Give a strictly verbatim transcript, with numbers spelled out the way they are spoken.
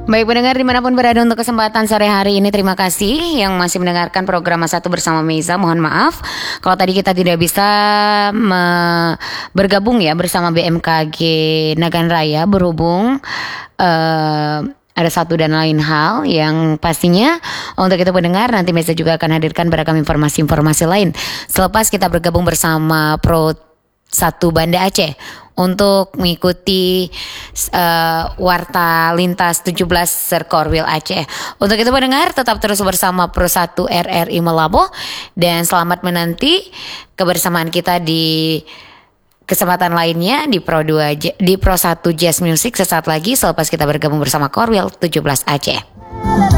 Baik pendengar dimanapun berada untuk kesempatan sore hari ini, terima kasih yang masih mendengarkan program Satu Bersama Meiza. Mohon maaf kalau tadi kita tidak bisa me- bergabung ya bersama B M K G Nagan Raya berhubung uh, ada satu dan lain hal yang pastinya untuk itu pendengar nanti Meiza juga akan hadirkan beragam informasi-informasi lain selepas kita bergabung bersama Pro satu Banda Aceh untuk mengikuti uh, Warta Lintas tujuh belas Serkorwil Aceh. Untuk itu pendengar tetap terus bersama Pro satu R R I Melabo dan selamat menanti kebersamaan kita di kesempatan lainnya di Pro dua di Pro satu Jazz Music sesaat lagi selepas kita bergabung bersama Korwil tujuh belas Aceh.